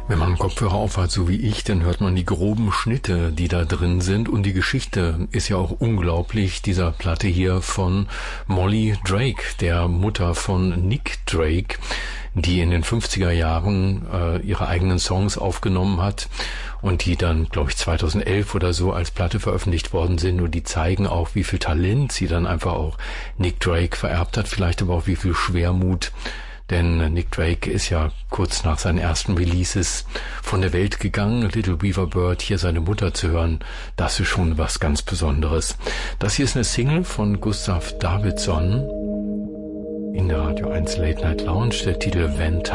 Wenn man Kopfhörer aufhat, so wie ich, dann hört man die groben Schnitte, die da drin sind. Und die Geschichte ist ja auch unglaublich, dieser Platte hier von Molly Drake, der Mutter von Nick Drake, die in den 50er Jahren ihre eigenen Songs aufgenommen hat und die dann, glaube ich, 2011 oder so als Platte veröffentlicht worden sind. Und die zeigen auch, wie viel Talent sie dann einfach auch Nick Drake vererbt hat, vielleicht aber auch wie viel Schwermut. Denn Nick Drake ist ja kurz nach seinen ersten Releases von der Welt gegangen. Little Weaver Bird, hier seine Mutter zu hören, das ist schon was ganz Besonderes. Das hier ist eine Single von Gustav Davidsson in der Radio 1 Late Night Lounge, der Titel Van